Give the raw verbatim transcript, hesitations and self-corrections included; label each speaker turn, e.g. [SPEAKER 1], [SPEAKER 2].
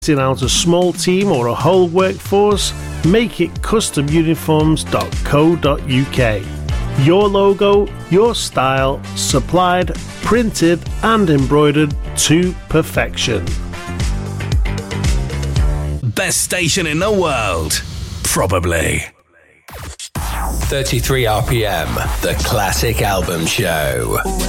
[SPEAKER 1] out a small team or a whole workforce? Make it custom uniforms dot co dot uk. Your logo, your style, supplied, printed and embroidered to perfection.
[SPEAKER 2] Best station in the world? Probably.
[SPEAKER 3] thirty-three R P M, the Classic Album Show.